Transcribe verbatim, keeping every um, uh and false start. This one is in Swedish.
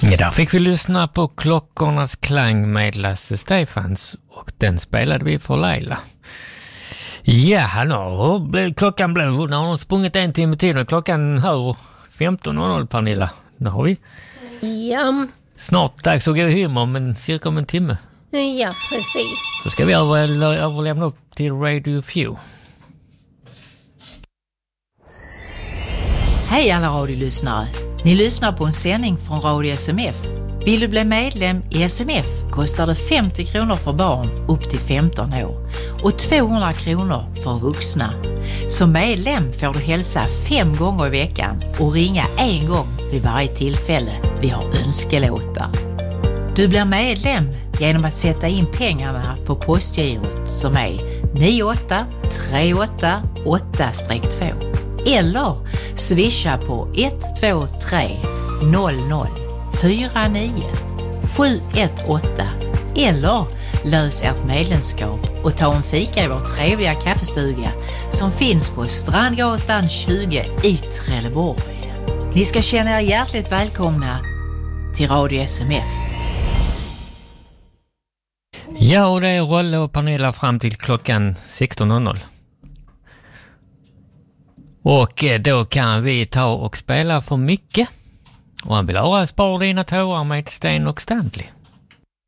Ja, där fick vi lyssna på Klockornas klang med Lasse Stefans och den spelade vi för Laila. Ja, han har, klockan blev, nu har hon sprungit en timme till och klockan hör femton noll noll, Pernilla. Nu har vi Ja. snart dags att gå hem om en, cirka om en timme. Ja, precis. Så ska vi över, överlämna upp till Radio Few. Hej alla radiolyssnare. Ni lyssnar på en sändning från Radio S M F. Vill du bli medlem i S M F kostar det femtio kronor för barn upp till femton år och tvåhundra kronor för vuxna. Som medlem får du hälsa fem gånger i veckan och ringa en gång vid varje tillfälle vi har önskelåtar. Du blir medlem genom att sätta in pengarna på postgirot som är nio åtta tre åtta åtta två eller swisha på ett två tre noll noll fyra nio sju ett åtta eller lös ert medlemskap och ta en fika i vår trevliga kaffestuga som finns på Strandgatan tjugo i Trelleborg. Ni ska känna er hjärtligt välkomna till Radio S M F. Ja, och det är Rolle och Pernilla fram till klockan sexton noll noll. Och då kan vi ta och spela för mycket. Och han vill höra Spar dina tårar med Sten och Stanley.